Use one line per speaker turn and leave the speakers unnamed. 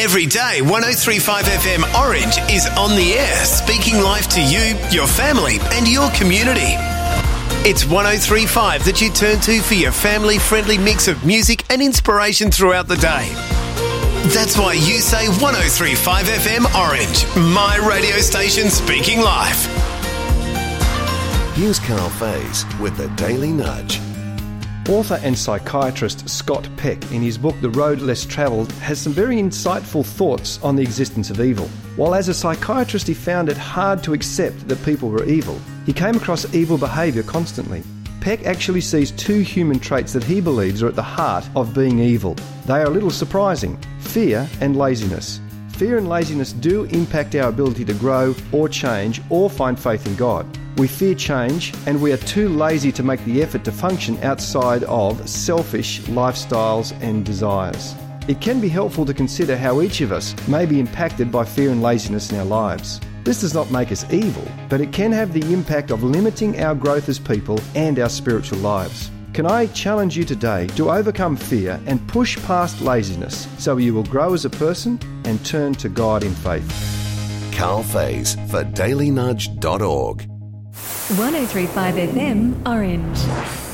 Every day, 103.5 FM Orange is on the air, speaking life to you, your family and your community. It's 103.5 that you turn to for your family-friendly mix of music and inspiration throughout the day. That's why you say 103.5 FM Orange, my radio station speaking life.
Here's Carl Faze with the Daily Nudge.
Author and psychiatrist Scott Peck, in his book The Road Less Travelled, has some very insightful thoughts on the existence of evil. While as a psychiatrist he found it hard to accept that people were evil, he came across evil behaviour constantly. Peck actually sees two human traits that he believes are at the heart of being evil. They are a little surprising: fear and laziness. Fear and laziness do impact our ability to grow or change or find faith in God. We fear change and we are too lazy to make the effort to function outside of selfish lifestyles and desires. It can be helpful to consider how each of us may be impacted by fear and laziness in our lives. This does not make us evil, but it can have the impact of limiting our growth as people and our spiritual lives. Can I challenge you today to overcome fear and push past laziness so you will grow as a person and turn to God in faith?
Carl Faze for dailynudge.org.
103.5 FM Orange.